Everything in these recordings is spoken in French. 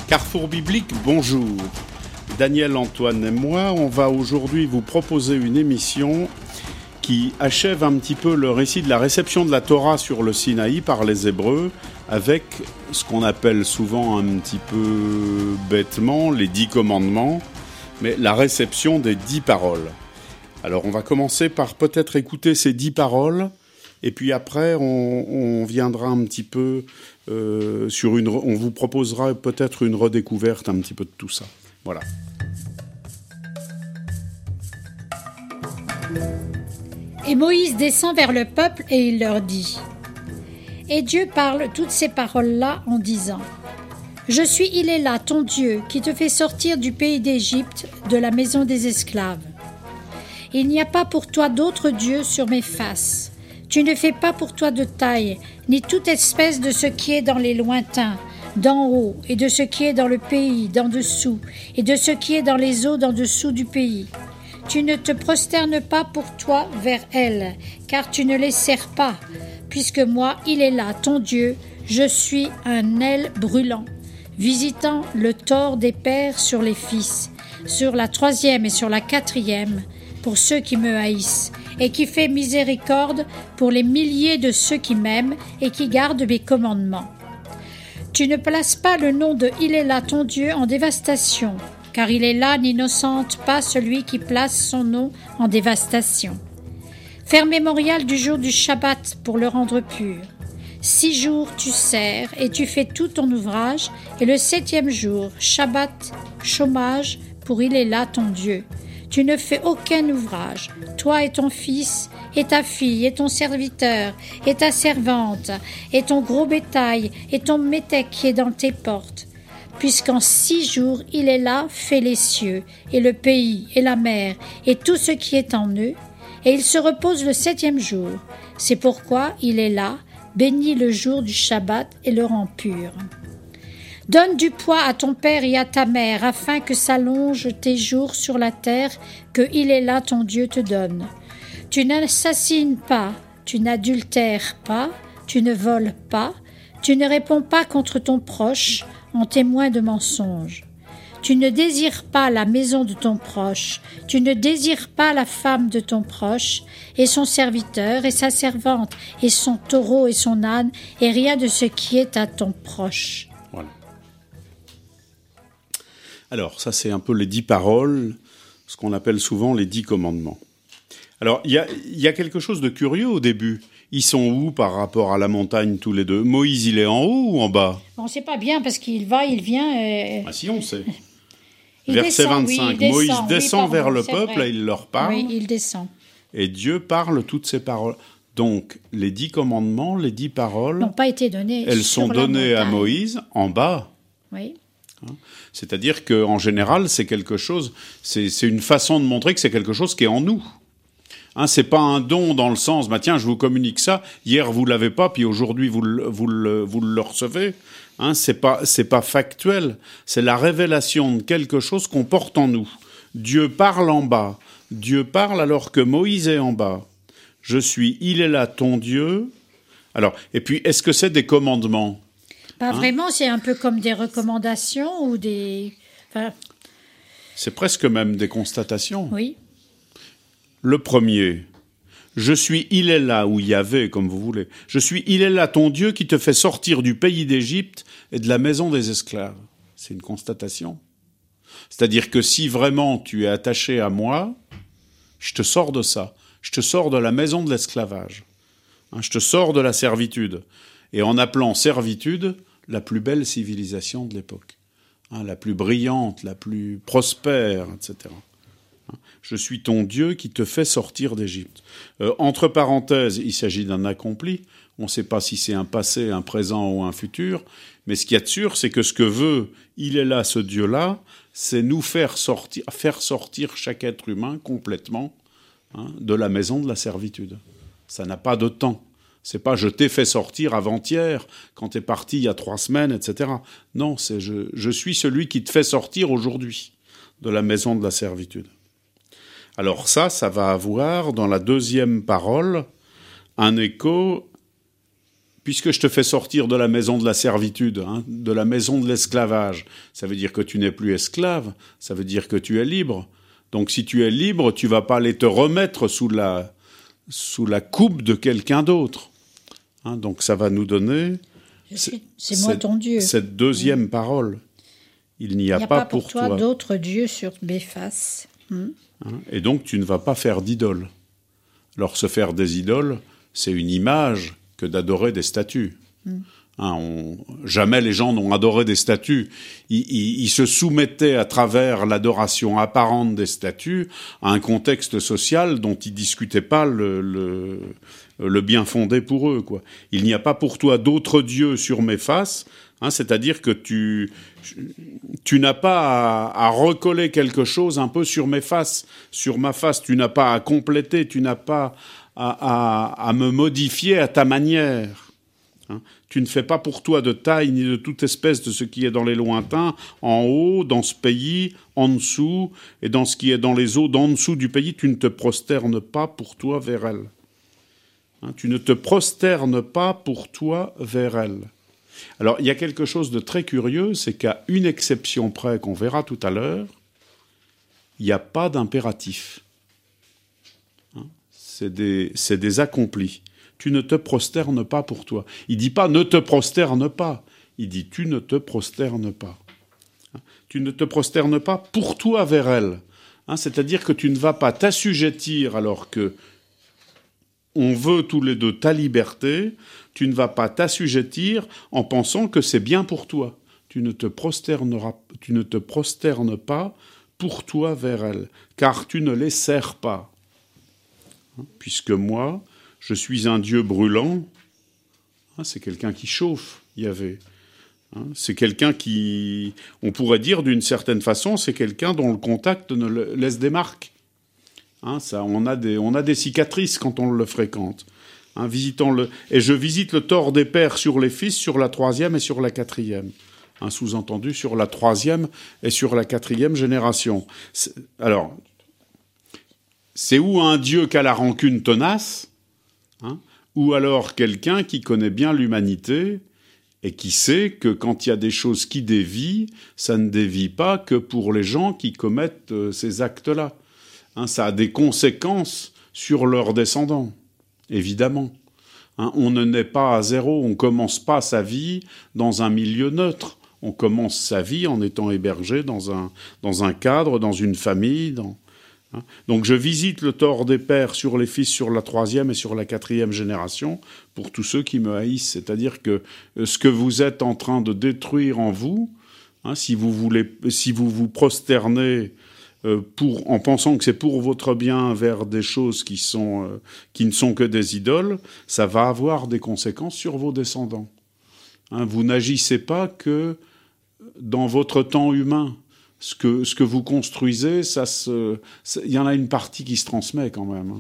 Carrefour biblique, bonjour. Daniel, Antoine et moi, on va aujourd'hui vous proposer une émission qui achève un petit peu le récit de la réception de la Torah sur le Sinaï par les Hébreux, avec ce qu'on appelle souvent un petit peu bêtement les 10 commandements, mais la réception des 10 paroles. Alors on va commencer par peut-être écouter ces 10 paroles, et puis après on viendra un petit peu on vous proposera peut-être une redécouverte un petit peu de tout ça. Voilà. Et Moïse descend vers le peuple et il leur dit. Et Dieu parle toutes ces paroles-là en disant : Je suis il est là, ton Dieu, qui te fait sortir du pays d'Égypte, de la maison des esclaves. Il n'y a pas pour toi d'autre Dieu sur mes faces. Tu ne fais pas pour toi de taille, ni toute espèce de ce qui est dans les lointains, d'en haut, et de ce qui est dans le pays, d'en dessous, et de ce qui est dans les eaux d'en dessous du pays. Tu ne te prosternes pas pour toi vers elles, car tu ne les sers pas, puisque moi, il est là, ton Dieu, je suis un aile brûlant, visitant le tort des pères sur les fils, sur la 3e et sur la 4e, pour ceux qui me haïssent, et qui fait miséricorde pour les milliers de ceux qui m'aiment et qui gardent mes commandements. Tu ne places pas le nom de il est là, ton Dieu, en dévastation, car il est là, n'innocente pas celui qui place son nom en dévastation. Faire mémorial du jour du Shabbat pour le rendre pur. 6 jours tu sers et tu fais tout ton ouvrage, et le 7e jour, Shabbat, chômage, pour il est là ton Dieu. Tu ne fais aucun ouvrage, toi et ton fils, et ta fille, et ton serviteur, et ta servante, et ton gros bétail, et ton métèque qui est dans tes portes. Puisqu'en 6 jours il est là, fait les cieux, et le pays, et la mer, et tout ce qui est en eux, et il se repose le 7e jour. C'est pourquoi il est là, bénis le jour du Shabbat et le rend pur. Donne du poids à ton père et à ta mère, afin que s'allongent tes jours sur la terre, que il est là ton Dieu te donne. Tu n'assassines pas, tu n'adultères pas, tu ne voles pas, tu ne réponds pas contre ton proche en témoin de mensonge. Tu ne désires pas la maison de ton proche, tu ne désires pas la femme de ton proche, et son serviteur, et sa servante, et son taureau et son âne, et rien de ce qui est à ton proche. Voilà. Alors, ça c'est un peu les 10 paroles, ce qu'on appelle souvent les 10 commandements. Alors, il y a quelque chose de curieux au début. Ils sont où par rapport à la montagne tous les deux ? Moïse, il est en haut ou en bas ? On ne sait pas bien parce qu'il va, il vient... Ah si, on sait. Il Verset descend, 25, oui, Moïse descend vers le c'est peuple vrai. et il leur parle. Oui, il descend. Et Dieu parle toutes ces paroles. Donc, les 10 commandements, les 10 paroles, N'ont pas été données elles sur sont la données à montagne. Moïse en bas. Oui. C'est-à-dire qu'en général, c'est quelque chose, c'est une façon de montrer que c'est quelque chose qui est en nous. C'est pas un don dans le sens, tiens, je vous communique ça, hier vous l'avez pas, puis aujourd'hui vous le recevez. C'est pas factuel, c'est la révélation de quelque chose qu'on porte en nous. Dieu parle en bas, Dieu parle alors que Moïse est en bas. Je suis, il est là, ton Dieu. Alors, et puis, est-ce que c'est des commandements ? Pas vraiment, c'est un peu comme des recommandations ou des... Enfin, C'est presque même des constatations. oui. Le premier, je suis, il est là, ou Yahvé, comme vous voulez. Je suis, il est là, ton Dieu qui te fait sortir du pays d'Égypte et de la maison des esclaves. C'est une constatation. C'est-à-dire que si vraiment tu es attaché à moi, je te sors de ça. Je te sors de la maison de l'esclavage. Je te sors de la servitude. Et en appelant servitude la plus belle civilisation de l'époque. La plus brillante, la plus prospère, etc. Je suis ton Dieu qui te fait sortir d'Égypte. Entre parenthèses, il s'agit d'un accompli. On ne sait pas si c'est un passé, un présent ou un futur. Mais ce qu'il y a de sûr, c'est que ce que veut, il est là, ce Dieu-là, c'est nous faire sortir chaque être humain complètement de la maison de la servitude. Ça n'a pas de temps. C'est pas je t'ai fait sortir avant-hier, quand t'es parti il y a 3 semaines, etc. Non, c'est je suis celui qui te fait sortir aujourd'hui de la maison de la servitude. Alors ça va avoir, dans la 2e parole, un écho puisque je te fais sortir de la maison de la servitude, de la maison de l'esclavage, ça veut dire que tu n'es plus esclave, ça veut dire que tu es libre. Donc si tu es libre, tu vas pas aller te remettre sous la coupe de quelqu'un d'autre. Donc ça va nous donner c'est moi ton Dieu. Cette deuxième parole. Il n'y a pas pour toi d'autres dieux sur mes faces. Et donc tu ne vas pas faire d'idoles. Alors se faire des idoles, c'est une image que d'adorer des statues. Jamais les gens n'ont adoré des statues. Ils se soumettaient à travers l'adoration apparente des statues à un contexte social dont ils discutaient pas le bien fondé pour eux, quoi. Il n'y a pas pour toi d'autres dieux sur mes faces, c'est-à-dire que tu n'as pas à recoller quelque chose un peu sur mes faces, sur ma face. Tu n'as pas à compléter, tu n'as pas à me modifier à ta manière. Tu ne fais pas pour toi de taille ni de toute espèce de ce qui est dans les lointains, en haut, dans ce pays, en dessous, et dans ce qui est dans les eaux d'en dessous du pays, tu ne te prosternes pas pour toi vers elle. Tu ne te prosternes pas pour toi vers elle. Alors, il y a quelque chose de très curieux, c'est qu'à une exception près qu'on verra tout à l'heure, il n'y a pas d'impératif. C'est des accomplis. Tu ne te prosternes pas pour toi. Il dit pas « ne te prosterne pas ». Il dit « tu ne te prosternes pas ». Tu ne te prosternes pas pour toi vers elle. C'est-à-dire que tu ne vas pas t'assujettir alors que on veut tous les deux ta liberté. Tu ne vas pas t'assujettir en pensant que c'est bien pour toi. Tu ne te prosternes pas pour toi vers elle, car tu ne les sers pas. Puisque moi, je suis un Dieu brûlant. C'est quelqu'un qui chauffe, Yahvé. C'est quelqu'un qui, on pourrait dire d'une certaine façon, c'est quelqu'un dont le contact ne laisse des marques. On a des cicatrices quand on le fréquente. Visitant-le. Et je visite le tort des pères sur les fils, sur la 3e et sur la 4e. Sous-entendu sur la 3e et sur la 4e génération. Alors, c'est ou un Dieu qui a la rancune tenace, ou alors quelqu'un qui connaît bien l'humanité et qui sait que quand il y a des choses qui dévient, ça ne dévie pas que pour les gens qui commettent ces actes-là. Ça a des conséquences sur leurs descendants, évidemment. On ne naît pas à zéro, on ne commence pas sa vie dans un milieu neutre. On commence sa vie en étant hébergé dans un cadre, dans une famille, Donc je visite le tort des pères sur les fils, sur la 3e et sur la 4e génération, pour tous ceux qui me haïssent. C'est-à-dire que ce que vous êtes en train de détruire en vous, si vous vous prosternez en pensant que c'est pour votre bien vers des choses qui ne sont que des idoles, ça va avoir des conséquences sur vos descendants. Vous n'agissez pas que dans votre temps humain. Ce que vous construisez, il y en a une partie qui se transmet quand même.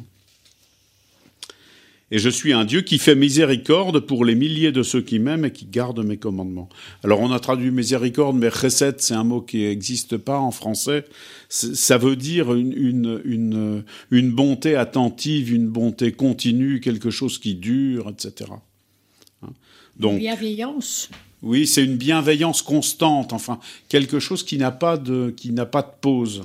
Et je suis un Dieu qui fait miséricorde pour les milliers de ceux qui m'aiment et qui gardent mes commandements. Alors on a traduit miséricorde, mais chesed, c'est un mot qui n'existe pas en français. Ça veut dire une bonté attentive, une bonté continue, quelque chose qui dure, etc. Donc, bienveillance. Oui, c'est une bienveillance constante, enfin, quelque chose qui n'a pas de pause.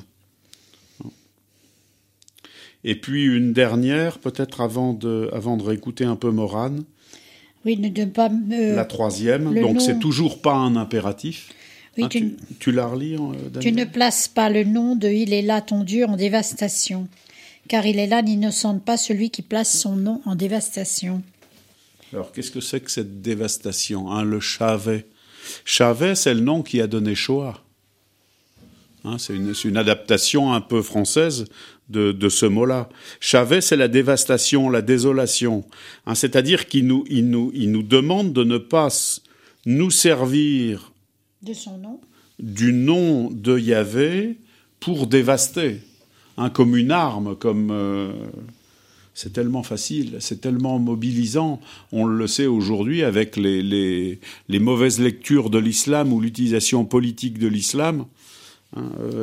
Et puis une dernière, peut-être avant de réécouter un peu Morane. Oui, ne pas la 3e, donc c'est toujours pas un impératif. Oui, tu la relis, Daniel ? Tu ne places pas le nom de « Il est là ton Dieu » en dévastation, car il est là n'innocente pas celui qui place son nom en dévastation. Alors, qu'est-ce que c'est que cette dévastation, le Chavé ? Chavé, c'est le nom qui a donné Shoah. C'est une adaptation un peu française de ce mot-là. Chavé, c'est la dévastation, la désolation. C'est-à-dire qu'il nous demande de ne pas nous servir de son nom, du nom de Yahvé pour dévaster, comme une arme, comme... C'est tellement facile, c'est tellement mobilisant. On le sait aujourd'hui avec les mauvaises lectures de l'islam ou l'utilisation politique de l'islam,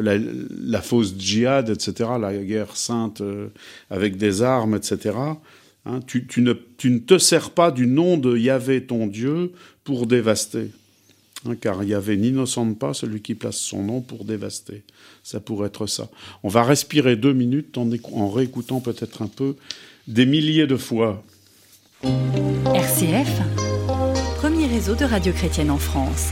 la fausse djihad, etc., la guerre sainte avec des armes, etc. Hein, tu ne te sers pas du nom de Yahvé, ton Dieu, pour dévaster. Hein, car Yahvé n'innocente pas celui qui place son nom pour dévaster. Ça pourrait être ça. On va respirer 2 minutes en réécoutant peut-être un peu des milliers de fois. RCF, premier réseau de radio chrétienne en France.